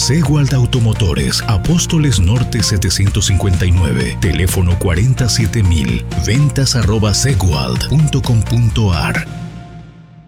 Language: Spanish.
Seguald Automotores, Apóstoles Norte 759, teléfono 47000, ventas@seguald.com.ar.